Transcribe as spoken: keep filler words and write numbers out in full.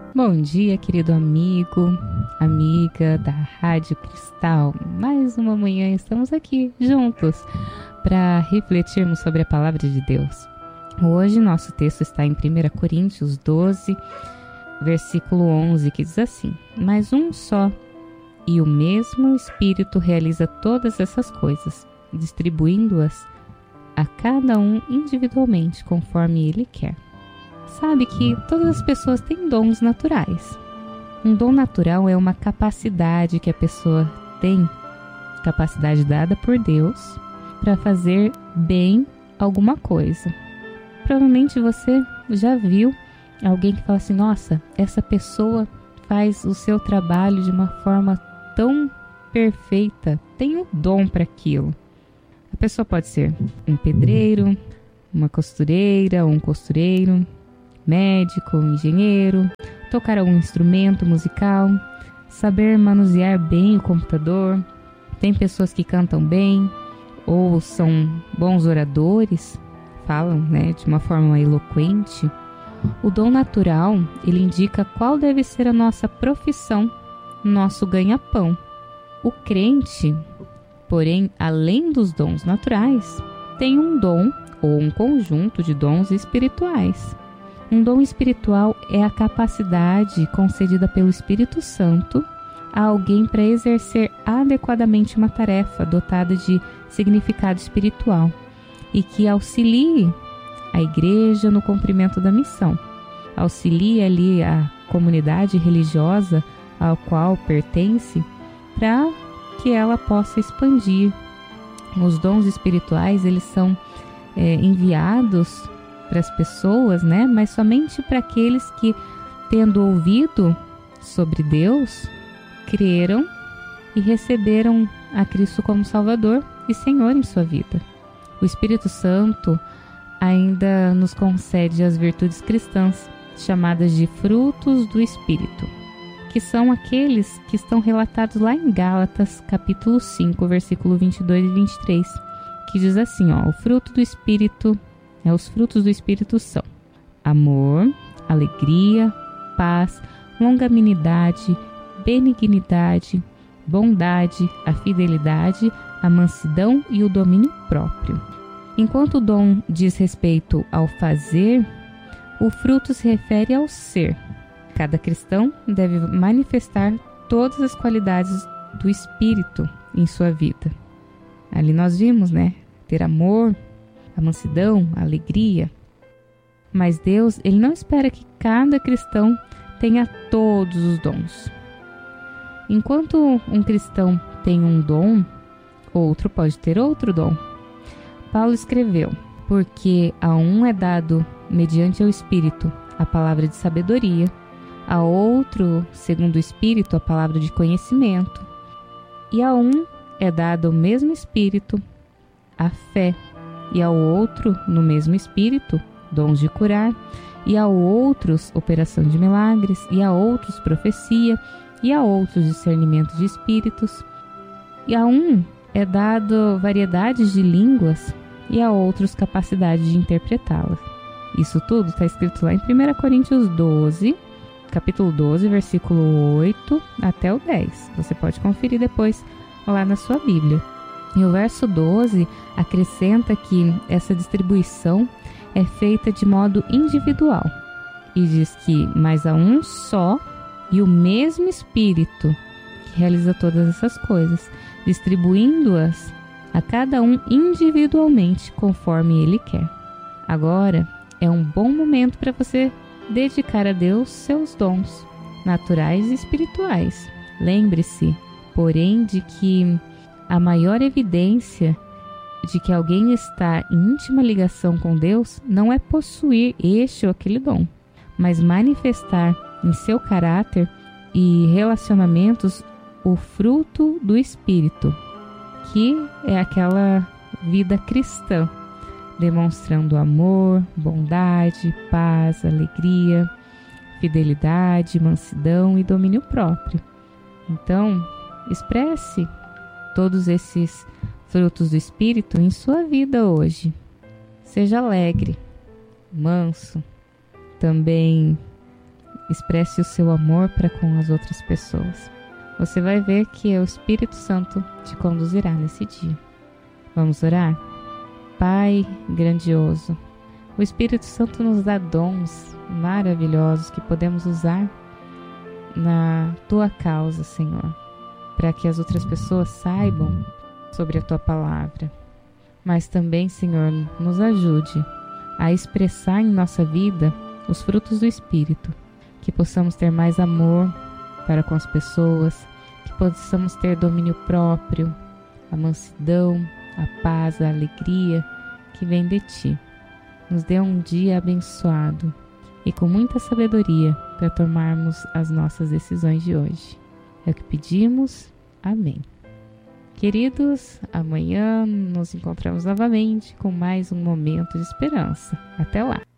Bom dia, querido amigo, amiga da Rádio Cristal. Mais uma manhã estamos aqui juntos para refletirmos sobre a palavra de Deus. Hoje nosso texto está em primeira Coríntios doze, versículo onze, que diz assim: Mas um só e o mesmo Espírito realiza todas essas coisas, distribuindo-as a cada um individualmente, conforme Ele quer. Sabe que todas as pessoas têm dons naturais. Um dom natural é uma capacidade que a pessoa tem, capacidade dada por Deus, para fazer bem alguma coisa. Provavelmente você já viu alguém que fala assim: nossa, essa pessoa faz o seu trabalho de uma forma tão perfeita, tem um dom para aquilo. A pessoa pode ser um pedreiro, uma costureira, um costureiro, médico, um engenheiro, tocar algum instrumento musical, saber manusear bem o computador. Tem pessoas que cantam bem ou são bons oradores, falam, né, de uma forma eloquente. O dom natural, ele indica qual deve ser a nossa profissão, nosso ganha-pão. O crente, porém, além dos dons naturais, tem um dom ou um conjunto de dons espirituais. Um dom espiritual é a capacidade concedida pelo Espírito Santo a alguém para exercer adequadamente uma tarefa dotada de significado espiritual e que auxilie a igreja no cumprimento da missão. Auxilie ali a comunidade religiosa ao qual pertence para que ela possa expandir. Os dons espirituais, eles são é, enviados para as pessoas, né? Mas somente para aqueles que, tendo ouvido sobre Deus, creram e receberam a Cristo como Salvador e Senhor em sua vida. O Espírito Santo ainda nos concede as virtudes cristãs, chamadas de frutos do Espírito, que são aqueles que estão relatados lá em Gálatas, capítulo cinco, versículo vinte e dois e vinte e três, que diz assim, ó: o fruto do Espírito, é, os frutos do Espírito são amor, alegria, paz, longanimidade, benignidade, bondade, a fidelidade, a mansidão e o domínio próprio. Enquanto o dom diz respeito ao fazer, o fruto se refere ao ser. Cada cristão deve manifestar todas as qualidades do Espírito em sua vida. Ali nós vimos, né? Ter amor, a mansidão, a alegria. Mas Deus, Ele não espera que cada cristão tenha todos os dons. Enquanto um cristão tem um dom, outro pode ter outro dom. Paulo escreveu: porque a um é dado, mediante o Espírito, a palavra de sabedoria, a outro, segundo o Espírito, a palavra de conhecimento, e a um é dado o mesmo Espírito, a fé, e ao outro, no mesmo Espírito, dons de curar, e a outros, operação de milagres, e a outros, profecia, e a outros, discernimento de espíritos, e a um é dado variedades de línguas, e a outros, capacidade de interpretá-las. Isso tudo está escrito lá em primeira Coríntios doze, capítulo doze, versículo oito até o dez. Você pode conferir depois lá na sua Bíblia. E o verso doze acrescenta que essa distribuição é feita de modo individual. E diz que, mas há um só e o mesmo Espírito que realiza todas essas coisas, distribuindo-as a cada um individualmente, conforme Ele quer. Agora é um bom momento para você dedicar a Deus seus dons, naturais e espirituais. Lembre-se, porém, de que a maior evidência de que alguém está em íntima ligação com Deus não é possuir este ou aquele dom, mas manifestar em seu caráter e relacionamentos o fruto do Espírito, que é aquela vida cristã, demonstrando amor, bondade, paz, alegria, fidelidade, mansidão e domínio próprio. Então, expresse todos esses frutos do Espírito em sua vida hoje. Seja alegre, manso, também expresse o seu amor para com as outras pessoas. Você vai ver que o Espírito Santo te conduzirá nesse dia. Vamos orar? Pai grandioso, o Espírito Santo nos dá dons maravilhosos que podemos usar na tua causa, Senhor, para que as outras pessoas saibam sobre a tua palavra. Mas também, Senhor, nos ajude a expressar em nossa vida os frutos do Espírito, que possamos ter mais amor para com as pessoas, que possamos ter domínio próprio, a mansidão, a paz, a alegria que vem de Ti. Nos dê um dia abençoado e com muita sabedoria para tomarmos as nossas decisões de hoje. É o que pedimos. Amém. Queridos, amanhã nos encontramos novamente com mais um momento de esperança. Até lá!